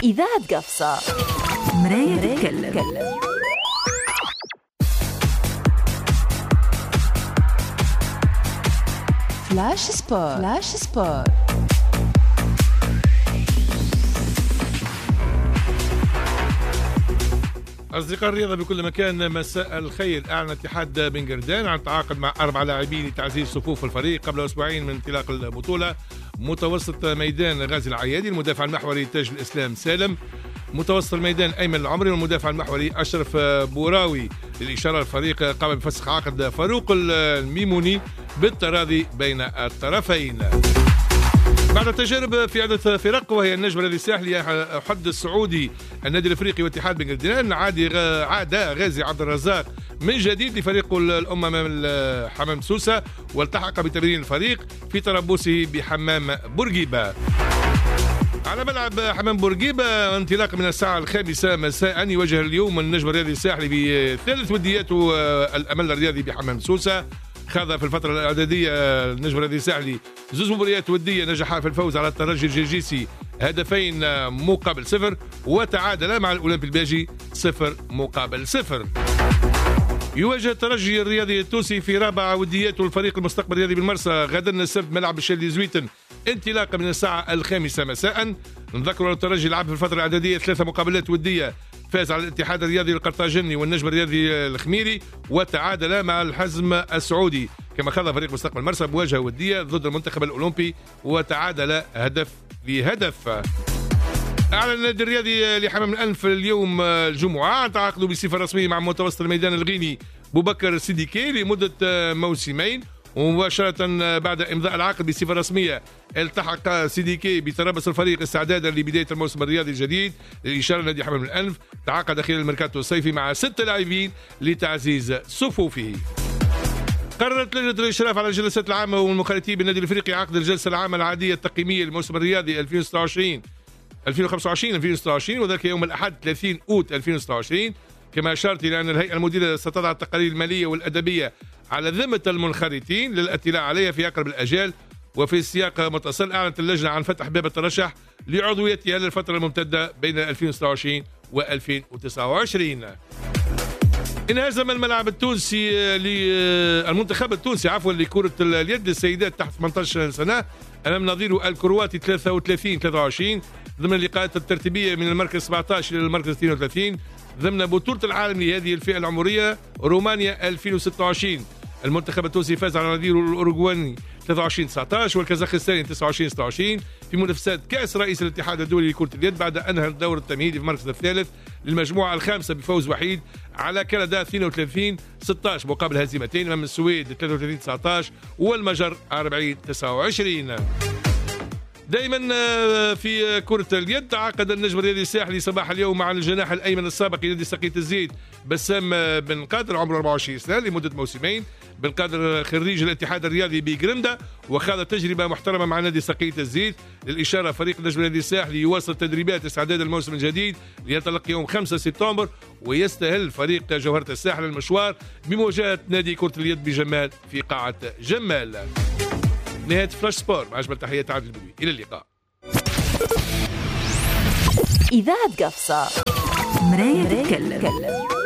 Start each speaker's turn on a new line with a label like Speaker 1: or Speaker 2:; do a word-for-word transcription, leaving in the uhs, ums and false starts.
Speaker 1: إذاعة قفصة مراية تتكلم. فلاش سبور. فلاش سبور.
Speaker 2: أصدقاء الرياضة بكل مكان، مساء الخير. أعلن اتحاد بن قردان عن التعاقد مع أربع لاعبين لتعزيز صفوف الفريق قبل أسبوعين من انطلاق البطولة. متوسط ميدان غازي العيادي، المدافع المحوري تاج الإسلام سالم، متوسط الميدان أيمن العمري، والمدافع المحوري أشرف بوراوي. للإشارة الفريق قام بفسخ عقد فاروق الميموني بالتراضي بين الطرفين. بعد تجارب في عدة فرق، وهي النجم الذي الساحلي حد السعودي النادي الافريقي واتحاد بن قردان، عاد عاد غازي عبد الرزاق من جديد لفريق الامم امام حمام سوسه، والتحق بتمرين الفريق في تربصه بحمام بورقيبه. على ملعب حمام بورقيبه انطلاقا من الساعه الخامسه مساء يواجه اليوم النجم الرياضي الساحلي بثالث ودياته الامل الرياضي بحمام سوسه. خاض في الفترة الإعدادية النجم الرياضي الساحلي زوج مباريات ودية، نجح في الفوز على الترجي الجرجيسي هدفين مقابل صفر، وتعادل مع الأولمبي الباجي صفر مقابل صفر. يواجه الترجي الرياضي التونسي في رابع ودياته الفريق المستقبل الرياضي بالمرسى غدا السبت ملعب الشادي زويتن انطلاقا من الساعة الخامسة مساء. نذكر أن الترجي لعب في الفترة الإعدادية ثلاثة مقابلات ودية، فاز على الاتحاد الرياضي القرطاجني والنجم الرياضي الخميري، وتعادل مع الحزم السعودي. كما خاض فريق مستقبل مرسى بواجهة ودية ضد المنتخب الأولمبي وتعادل هدف لهدف. أعلن النادي الرياضي لحمام الأنف اليوم الجمعة عن تعاقده بصفة رسمية مع متوسط الميدان الغيني بوبكر سيديكي لمدة موسمين. ومباشرة بعد إمضاء العقد بصفة رسمية التحق سيديكي بتربص الفريق استعدادا لبداية الموسم الرياضي الجديد. للإشارة نادي حمام الأنف تعاقد خلال الميركاتو الصيفي مع ستة لاعبين لتعزيز صفوفه. قررت لجنة الإشراف على الجلسات العامة والمخالطين بالنادي الأفريقي عقد الجلسة العامة العادية التقييمية للموسم الرياضي ألفين وستة وعشرين ألفين وخمسة وعشرين ألفين وستة وعشرين، وذلك يوم الأحد ثلاثين أوت ألفين وستة وعشرين. كما أشارت إلى أن الهيئة المديرة ستضع التقارير المالية والأدبية على ذمة المنخرطين للاطلاع عليها في أقرب الأجال. وفي سياق متصل أعلنت اللجنة عن فتح باب الترشح لعضويتها للفترة الممتدة بين ألفين وستة وعشرين وألفين وتسعة وعشرين. انهزم الملعب التونسي للمنتخب التونسي عفوا لكرة اليد السيدات تحت ثمانية عشر سنة أمام نظيره الكرواتي ثلاثة وثلاثين ثلاثة وعشرين ضمن اللقاءات الترتيبية من المركز سبعة عشر إلى المركز اثنين وثلاثين ضمن بطولة العالم لهذه الفئة العمرية رومانيا ألفين وستة وعشرين. المنتخب التونسي فاز على نظيره الأوروغواني ثلاثة وعشرين تسعة عشر والكازاخستاني تسعة وعشرين ستة وعشرين في منافسات كأس رئيس الاتحاد الدولي لكرة اليد، بعد أنهى الدور التمهيدي في المركز الثالث للمجموعة الخامسة بفوز وحيد على كندا اثنين وثلاثين ستة عشر مقابل هزيمتين أمام السويد ثلاثة وثلاثين تسعة عشر والمجر أربعين تسعة وعشرين. دائما في كرة اليد تعاقد النجم الرياضي الساحلي صباح اليوم مع الجناح الأيمن السابق لنادي سقية الزيت بسام بن قادر عمره أربعة وعشرين سنة لمدة موسمين. بن قادر خريج الاتحاد الرياضي بجرندا وخاض تجربة محترمة مع نادي سقية الزيت. للإشارة فريق النجم الرياضي الساحلي يواصل تدريبات استعداد الموسم الجديد لينطلق يوم خمسة سبتمبر، ويستهل فريق جوهرة الساحل المشوار بمواجهة نادي كرة اليد بجمال في قاعة جمال. نهاية فلاش سبور مع أجمل تحيات عادل البدوي، إلى اللقاء.
Speaker 1: إذاعة قفصة مراية تتكلم.